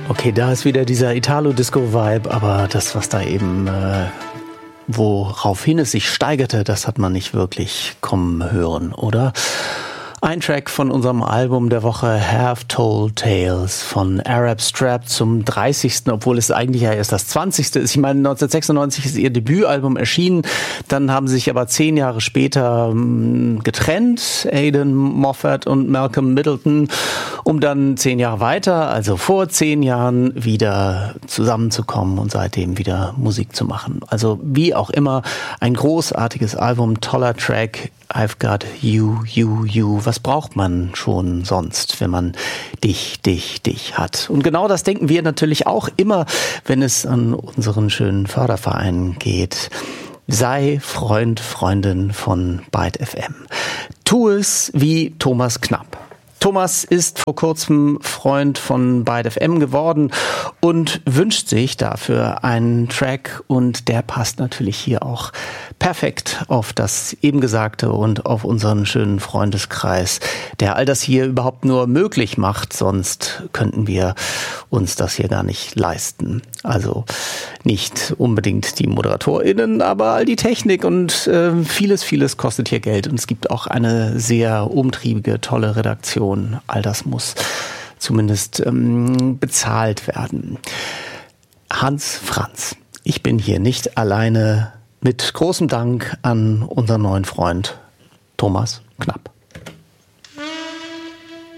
Okay, da ist wieder dieser Italo-Disco-Vibe, aber das, was da eben, woraufhin es sich steigerte, das hat man nicht wirklich kommen hören, oder? Ein Track von unserem Album der Woche, Have Told Tales von Arab Strap zum 30., obwohl es eigentlich ja erst das 20. ist. Ich meine, 1996 ist ihr Debütalbum erschienen, dann haben sie sich aber 10 Jahre später getrennt, Aidan Moffat und Malcolm Middleton, um dann 10 Jahre weiter, also vor 10 Jahren, wieder zusammenzukommen und seitdem wieder Musik zu machen. Also wie auch immer, ein großartiges Album, toller Track, I've got you, you, you. Was braucht man schon sonst, wenn man dich hat? Und genau das denken wir natürlich auch immer, wenn es an unseren schönen Förderverein geht. Sei Freund, Freundin von Byte FM. Tu es wie Thomas Knapp. Thomas ist vor kurzem Freund von Byte FM geworden und wünscht sich dafür einen Track, und der passt natürlich hier auch perfekt auf das eben Gesagte und auf unseren schönen Freundeskreis, der all das hier überhaupt nur möglich macht, sonst könnten wir uns das hier gar nicht leisten. Also nicht unbedingt die ModeratorInnen, aber all die Technik und vieles kostet hier Geld, und es gibt auch eine sehr umtriebige, tolle Redaktion. All das muss zumindest bezahlt werden. Hans Franz, ich bin hier nicht alleine, mit großem Dank an unseren neuen Freund Thomas Knapp.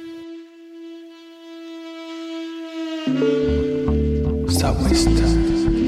Stop wasting time.